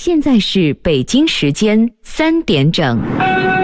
现在是北京时间3点整。